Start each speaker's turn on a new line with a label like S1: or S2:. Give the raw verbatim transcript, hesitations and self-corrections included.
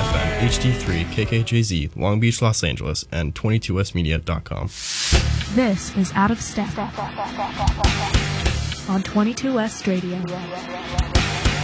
S1: F M, H D three, K K J Z, Long Beach, Los Angeles, and twenty-two S media dot com.
S2: This is Out of Step on twenty-two West Radio.